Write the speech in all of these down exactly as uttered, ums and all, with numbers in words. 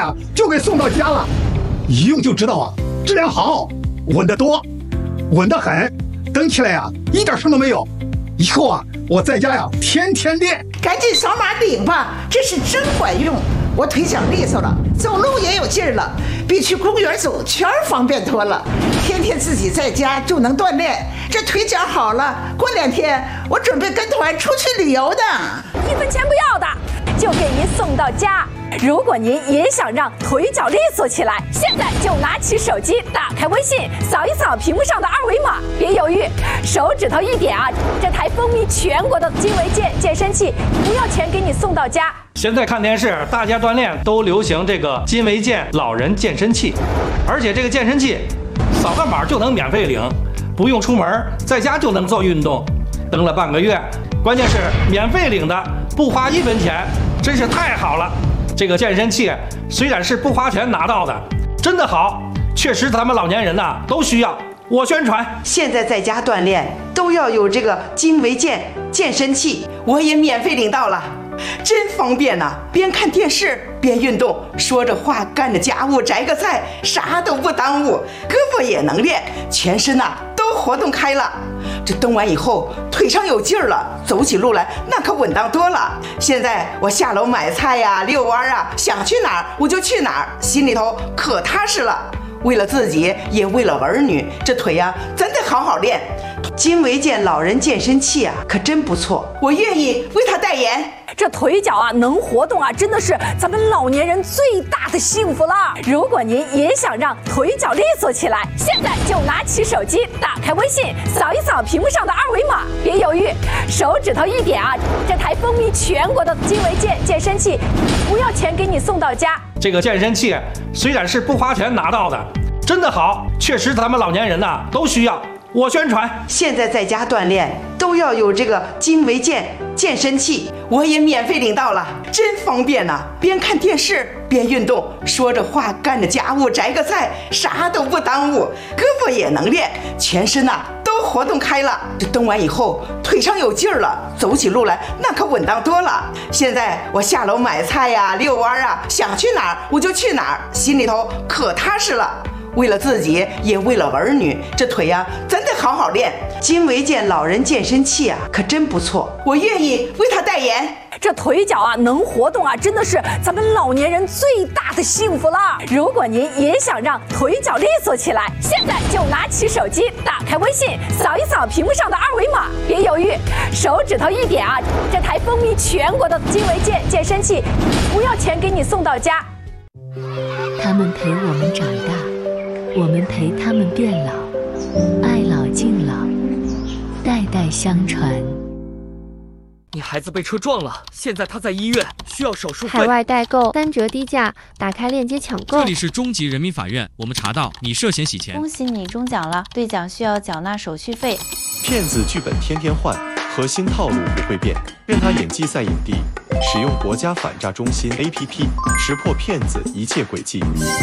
呀就给送到家了，一用就知道啊，质量好，稳得多，稳得很，蹬起来呀一点声都没有。以后啊，我在家呀天天练。 赶紧扫码领吧，这是真管用。我腿脚利索了，走路也有劲儿了，比去公园走圈方便多了。天天自己在家就能锻炼，这腿脚好了，过两天我准备跟团出去旅游的。 一分钱不要的，就给您送到家。如果您也想让腿脚利索起来，现在就拿起手机，打开微信，扫一扫屏幕上的二维码，别犹豫，手指头一点啊，这台风靡全国的金维健健身器不要钱给你送到家。 现在看电视，大家锻炼都流行这个金维健老人健身器，而且这个健身器扫个码就能免费领，不用出门，在家就能做运动。登了半个月，关键是免费领的，不花一分钱，真是太好了。这个健身器虽然是不花钱拿到的，真的好，确实咱们老年人呐、啊、都需要。我宣传， 现在在家锻炼都要有这个金维健健身器，我也免费领到了，真方便呐、啊！边看电视边运动，说着话干着家务，摘个菜，啥都不耽误，胳膊也能练，全身呐、啊、都活动开了。这蹬完以后，腿上有劲儿了，走起路来那可稳当多了。现在我下楼买菜呀、遛弯啊，想去哪儿我就去哪儿，心里头可踏实了。为了自己，也为了儿女，这腿呀、啊、真得好好练。金维健老人健身器啊，可真不错，我愿意为他代言。 这腿脚啊能活动啊，真的是咱们老年人最大的幸福了。如果您也想让腿脚利索起来，现在就拿起手机，打开微信，扫一扫屏幕上的二维码，别犹豫，手指头一点啊，这台风靡全国的金维健健身器不要钱给你送到家。 这个健身器虽然是不花钱拿到的，真的好，确实咱们老年人呐、啊、都需要。我宣传， 现在在家锻炼都要有这个金维健健身器，我也免费领到了，真方便呐、啊！边看电视边运动，说着话干着家务，摘个菜，啥都不耽误，胳膊也能练，全身呐、啊、都活动开了。这蹬完以后，腿上有劲儿了，走起路来那可稳当多了。现在我下楼买菜呀、遛弯啊，想去哪儿我就去哪儿，心里头可踏实了。为了自己，也为了儿女，这腿呀、啊、真得好好练。金维健老人健身器啊，可真不错，我愿意为他代言。 这腿脚啊能活动啊，真的是咱们老年人最大的幸福了。如果您也想让腿脚利索起来，现在就拿起手机，打开微信，扫一扫屏幕上的二维码，别犹豫，手指头一点啊，这台风靡全国的金维健健身器不要钱给你送到家。 他们陪我们长大，我们陪他们变老，爱老敬老，代代相传。 你孩子被车撞了，现在他在医院，需要手术费。 海外代购单折低价，打开链接抢购。 这里是中级人民法院，我们查到你涉嫌洗钱。 恭喜你中奖了，兑奖需要缴纳手续费。 骗子剧本天天换，核心套路不会变，任他演技赛影帝。使用国家反诈中心 A P P， 识破骗子一切诡计。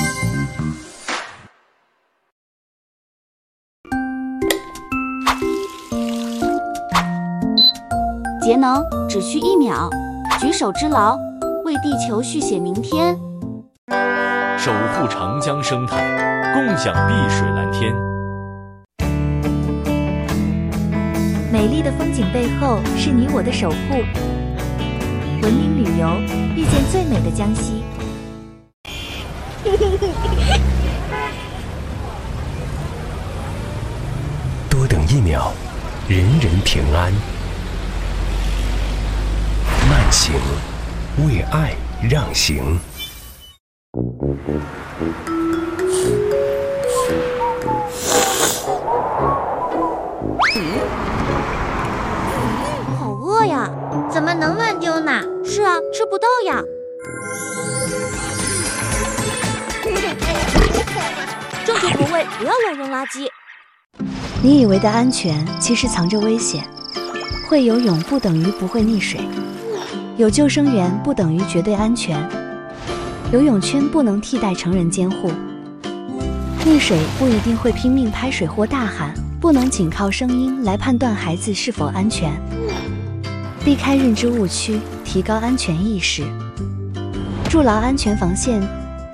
节能只需一秒，举手之劳，为地球续写明天。 守护长江生态，共享碧水蓝天。 美丽的风景背后是你我的守护。文明旅游，遇见最美的江西。 多等一秒，人人平安。慢行，为爱让行。 好饿呀，怎么能乱丢呢？是啊，吃不到呀。正确投喂，不要乱扔垃圾。 你以为的安全，其实藏着危险。会游泳不等于不会溺水。有救生员不等于绝对安全，游泳圈不能替代成人监护，溺水不一定会拼命拍水或大喊，不能仅靠声音来判断孩子是否安全。避开认知误区，提高安全意识，筑牢安全防线，